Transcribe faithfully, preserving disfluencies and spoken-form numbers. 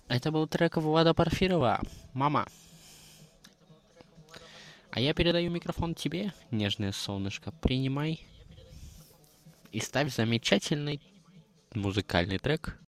Это был трек Влада Порфирова «Мама». А я передаю микрофон тебе, нежное солнышко. Принимай и ставь замечательный музыкальный трек